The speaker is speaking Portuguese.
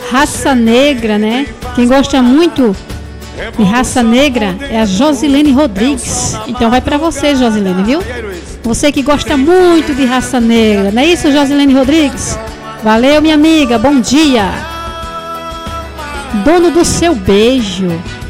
Raça Negra, né? Quem gosta muito de Raça Negra é a Josilene Rodrigues. Então vai para você, Josilene, viu? Você que gosta muito de Raça Negra, não é isso, Josilene Rodrigues? Valeu, minha amiga, bom dia. Dono do seu beijo.